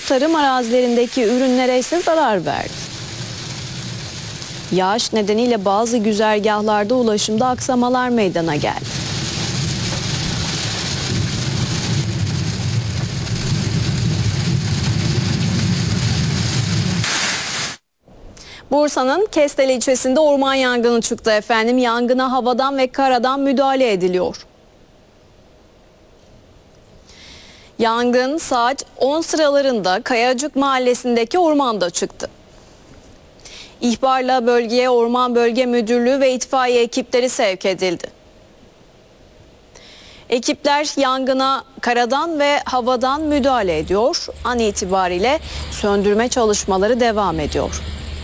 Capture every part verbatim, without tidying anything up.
tarım arazilerindeki ürünlere ise zarar verdi. Yağış nedeniyle bazı güzergahlarda ulaşımda aksamalar meydana geldi. Bursa'nın Kestel ilçesinde orman yangını çıktı efendim. Yangına havadan ve karadan müdahale ediliyor. Yangın saat on sıralarında Kayacık mahallesindeki ormanda çıktı. İhbarla bölgeye Orman Bölge Müdürlüğü ve itfaiye ekipleri sevk edildi. Ekipler yangına karadan ve havadan müdahale ediyor. An itibariyle söndürme çalışmaları devam ediyor.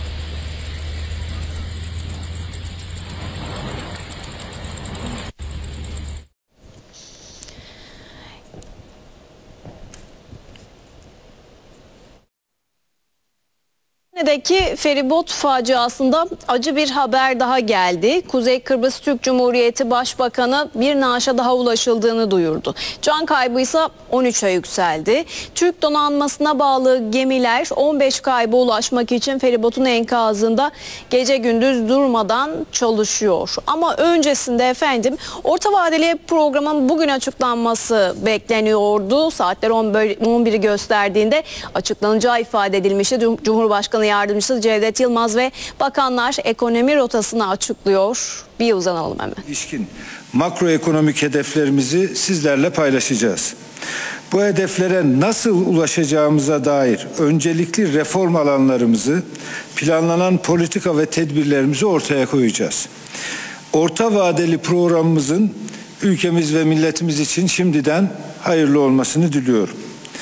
Edirne'deki feribot faciasında acı bir haber daha geldi. Kuzey Kıbrıs Türk Cumhuriyeti Başbakanı bir naaşa daha ulaşıldığını duyurdu. Can kaybı ise on üçe yükseldi. Türk donanmasına bağlı gemiler on beş kayba ulaşmak için feribotun enkazında gece gündüz durmadan çalışıyor. Ama öncesinde efendim orta vadeli programın bugün açıklanması bekleniyordu. Saatler on biri gösterdiğinde açıklanacağı ifade edilmişti. Cumhurbaşkanı Yardımcısı Cevdet Yılmaz ve bakanlar ekonomi rotasını açıklıyor. Bir uzanalım hemen. İlişkin makroekonomik hedeflerimizi sizlerle paylaşacağız. Bu hedeflere nasıl ulaşacağımıza dair öncelikli reform alanlarımızı, planlanan politika ve tedbirlerimizi ortaya koyacağız. Orta vadeli programımızın ülkemiz ve milletimiz için şimdiden hayırlı olmasını diliyorum.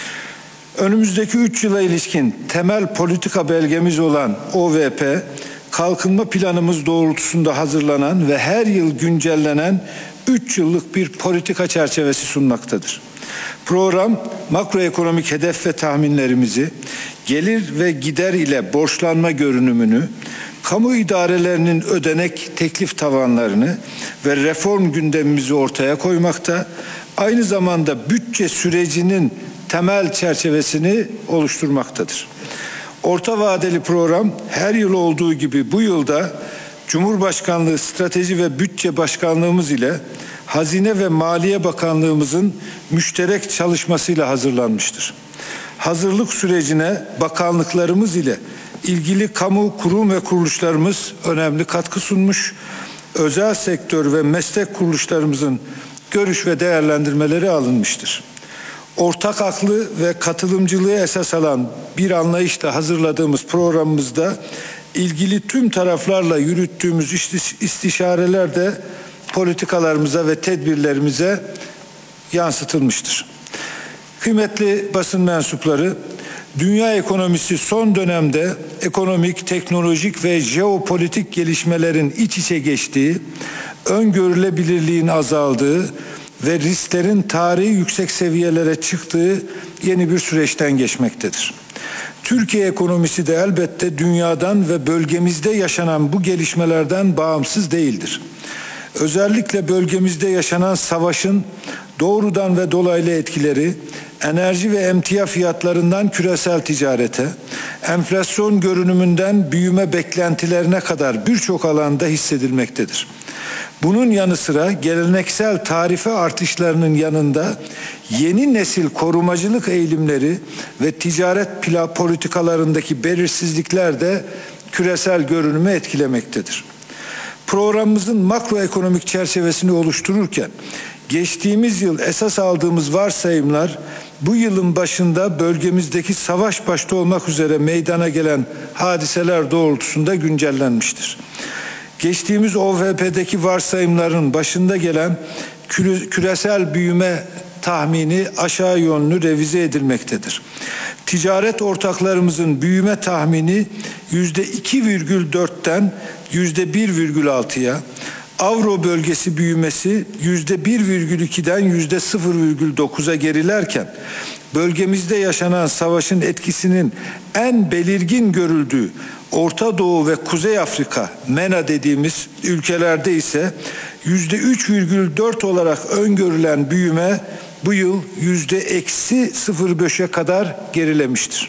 Önümüzdeki üç yıla ilişkin temel politika belgemiz olan O V P, kalkınma planımız doğrultusunda hazırlanan ve her yıl güncellenen üç yıllık bir politika çerçevesi sunmaktadır. Program, makroekonomik hedef ve tahminlerimizi, gelir ve gider ile borçlanma görünümünü, kamu idarelerinin ödenek teklif tavanlarını ve reform gündemimizi ortaya koymakta, aynı zamanda bütçe sürecinin temel çerçevesini oluşturmaktadır. Orta vadeli program her yıl olduğu gibi bu yılda Cumhurbaşkanlığı Strateji ve Bütçe Başkanlığımız ile Hazine ve Maliye Bakanlığımızın müşterek çalışmasıyla hazırlanmıştır. Hazırlık sürecine bakanlıklarımız ile ilgili kamu kurum ve kuruluşlarımız önemli katkı sunmuş, özel sektör ve meslek kuruluşlarımızın görüş ve değerlendirmeleri alınmıştır. Ortak aklı ve katılımcılığı esas alan bir anlayışla hazırladığımız programımızda ilgili tüm taraflarla yürüttüğümüz istişareler de politikalarımıza ve tedbirlerimize yansıtılmıştır. Kıymetli basın mensupları, dünya ekonomisi son dönemde ekonomik, teknolojik ve jeopolitik gelişmelerin iç içe geçtiği, öngörülebilirliğin azaldığı ve risklerin tarihi yüksek seviyelere çıktığı yeni bir süreçten geçmektedir. Türkiye ekonomisi de elbette dünyadan ve bölgemizde yaşanan bu gelişmelerden bağımsız değildir. Özellikle bölgemizde yaşanan savaşın doğrudan ve dolaylı etkileri, enerji ve emtia fiyatlarından küresel ticarete, enflasyon görünümünden büyüme beklentilerine kadar birçok alanda hissedilmektedir. Bunun yanı sıra geleneksel tarife artışlarının yanında yeni nesil korumacılık eğilimleri ve ticaret politikalarındaki belirsizlikler de küresel görünümü etkilemektedir. Programımızın makroekonomik çerçevesini oluştururken geçtiğimiz yıl esas aldığımız varsayımlar bu yılın başında bölgemizdeki savaş başta olmak üzere meydana gelen hadiseler doğrultusunda güncellenmiştir. Geçtiğimiz O V P'deki varsayımların başında gelen küresel büyüme tahmini aşağı yönlü revize edilmektedir. Ticaret ortaklarımızın büyüme tahmini yüzde iki virgül dörtten yüzde bir virgül altıya, Avro bölgesi büyümesi yüzde bir virgül ikiden yüzde sıfır virgül dokuza gerilerken, bölgemizde yaşanan savaşın etkisinin en belirgin görüldüğü Orta Doğu ve Kuzey Afrika, MENA dediğimiz ülkelerde ise yüzde üç virgül dört olarak öngörülen büyüme bu yıl yüzde eksi sıfır virgül beşe kadar gerilemiştir.